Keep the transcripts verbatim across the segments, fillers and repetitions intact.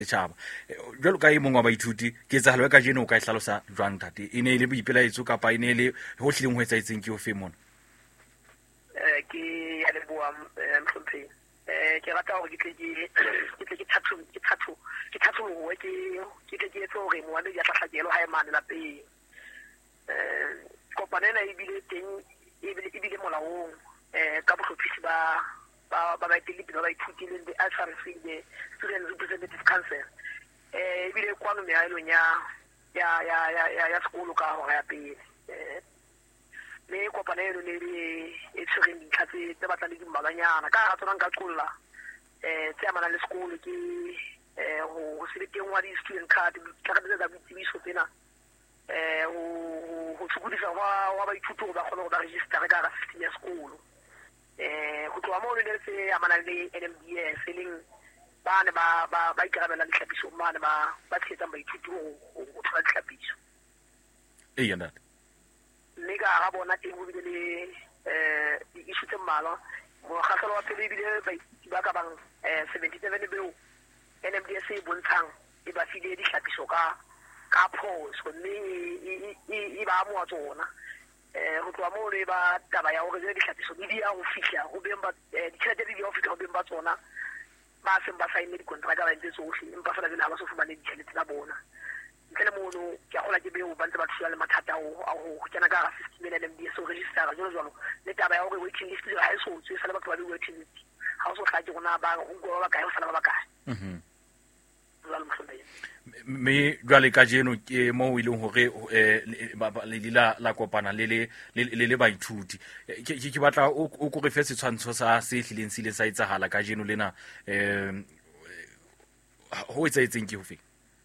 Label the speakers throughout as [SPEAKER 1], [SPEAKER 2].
[SPEAKER 1] setšhaba jalo ka e mongwe wa baithuti ke etsagalo ka jeno o ka e tlhalosa jwang tate e ne e le boipelaetso kapa e ne e le go tlileng go etsaetseng ke o fe mona
[SPEAKER 2] eh ke ya le bua mhlophe eh ke rata gore ke tle ke ke ke thathu ke thathu ke thathu mo ke ke ke ke tso re mo wa ya tlhatlhakelo ha e mane la pe eh kopanela e bile teng e bile e bile molaong eh ka bohlophisi ba ba ba ba tele ba baithuti le the S R C the Student Representative Council eh e bile kwano me a elo nya ya ya ya ya sekolo ka ho ya pele eh le kopanelo le e tshwere ditlhatse tse batla le dimmalanyana ka ga tsona nka qolla eh tse amana le sekolo ke eh ho se teng wa di student card ka ga tsa boitsebiso tsena eh ho ho tsukudisa wa wa baithuti ba kgona go ba register ka ga system ya sekolo eh go tloa mo le se amana le N M D S leng ba ne ba ba ba ikarabela le tlhapiso mane ba ba tsetsa baithuti go go thola tlhapiso
[SPEAKER 1] e yana
[SPEAKER 2] le ga ga bona teng go bile le eh di issue tse mmalwa mo ga tlo wa pele bile ba ka bang eh seventy-seven beo N M D S e bontshang e ba file di tlhapiso ka ka phoso mme e ba mo tsona eh go tloa mo le ba taba ya gore di tlhapiso di dia go fihla go bemba di tshete di go fihla go bemba tsona ba se ba saene di contract ba ntse tsohle empa fela dina ba so fumane di tshete tsa bona ntle mono ke a gola ke beo ba ntse ba thusa le mathata o a go kena ka ga system ya N M D S o register jalo jalo le taba ya gore waiting list ga e so tswe fela batho ba di waiting list ga o so tlhaje gona ba go ba kae o fela ba kae
[SPEAKER 1] mhm me jwale ka jeno ke mo ile hore le dila la kopana le le le le baithuti ke ke batla o go re fe setshwantsho sa se hlileng se ile sa etsagala ka jeno lena eh ho etsaetseng ke ho fe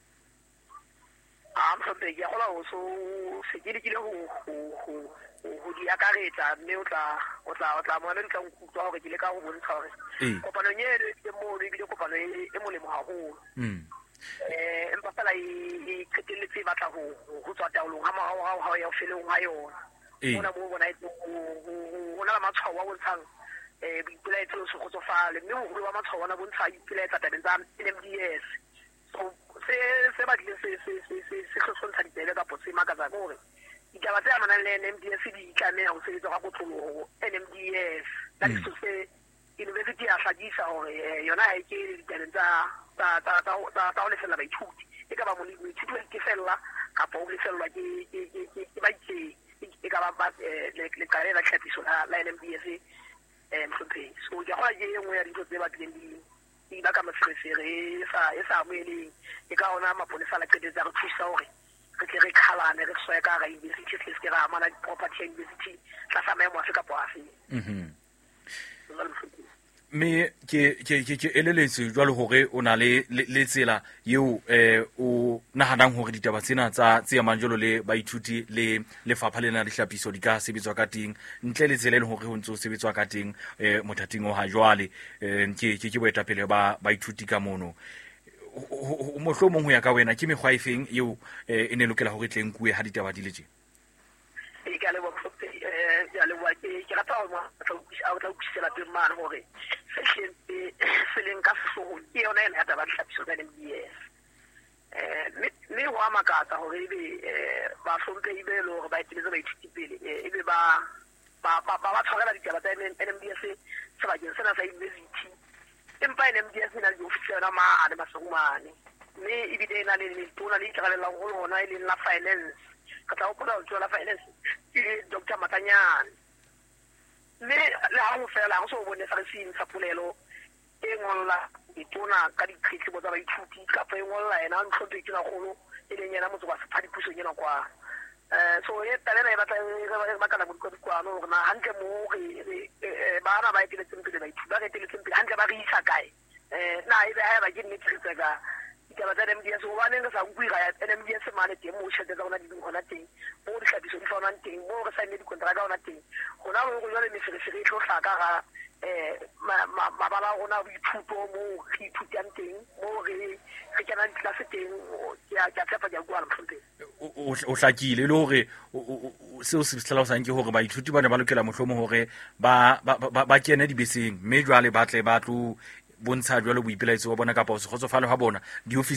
[SPEAKER 2] a mhlophe ke gola o so se ke dikile ho ho ho di akaretsa mme o tla o tla o tla mo le tla nkutwa hore ke le ka go bontsha hore kopano nyele ke mo le bile kopano e molemo haholo
[SPEAKER 1] mm
[SPEAKER 2] eh empa fela e qetelletse batla ho ho tswa taolong ha ma ha ya feleng ha yona bona mo bona o na la matshwao wa bontshang eh boipelaetso se go tsofala mme o wa matshwao wa na bontsha boipelaetso tabeng tsa N M D S so se se ba tle se se se se se khosontsha ditele ka potse makaza gore ditaba tse amana le N M D S di tlameha ho sebetsa ka botlolo N M D S ka ditso se university ya hlagisa hore yona ha ke ditabeng tsa ta ta ta ta o le fela baithuti e ka ba mo le ithuti ke fela ka po le fela ke ke ke ke ba itse e ka ba le le ka le tlhapiso la N M D S eh mhlophe so ya go ye ngwe ya ditho tse ba tleng di di ba ka mafresere sa e sa mo ele e ka ona maponesa la qedetsa re thusa hore re ke re khalane re soya ka ga university se ke ra amana property university tla sa maemo a se ka poafi
[SPEAKER 1] mhm me ke ke ke eleletse jwalo hore o na le le tsela yeo eh o nahanang hore ditaba tsena tsa tse manjolo le baithuti le lefapha lena le hlapiso di ka sebetswa ka teng ntle le tsela le hore ho ntse o sebetswa ka teng eh mothating o ha jwale ke ke ke boetapele ba baithuti ka mono mohlomong ho ya ka wena ke mekgwa efeng yeo e ne lokela hore tleng kuwe ha ditaba di le tje
[SPEAKER 2] e ka le bo eh ya le wa ke ke rata ho mo a o tla utsela pe mane hore se se leng ka sesogo ke yona ena ya taba tlhapiso tsa N M D S eh me wa makatsa hore ebe eh ba fonte ibe lo hore ba itletse ba ithuti pele ebe ba ba ba ba tshwarela ditaba tsa N M D S se ba jeng sena sa university empa N M D S na le official na ma a le masogumane me ibile na le tona le tshwarela go lona ile la finance ka tla o pula o tsela finance ke Doctor Matanyane le la go fela go so bone sa se sa polelo e ngolla itona ka dikhitlho tsa baithuti ka fa e ngolla ena ntlo ke na golo e leng yena motho wa sephadi puso nyena kwa eh so e talena e batla e ba kana go kwa no na hantle mo re ba na ba etile tsempile baithuti ba etile tsempile hantle ba re isa kae eh na e ba ba ke nnetsa ka ditaba tsa N M D S o bane sa nkuira ya N M D S mane teng mo tshetse tsa bona di gona teng mo di tlhapiso di faona teng mo re sa nne di kontraka ona teng gona go go jwale meferefere tlo hlaka ga eh ma ba ba gona boithuto mo re ithutang teng mo re re kana ditlase teng ya ya tsapa ja kwa mhlompe
[SPEAKER 1] o hlakile le hore se o se tlhalosang ke hore baithuti ba ne ba lokela mohlomo hore ba ba kene dibeseng mme jwale ba tle ba tlo bontsha jwalo boipelaetso wa bona kapa o se kgotsofale ha bona di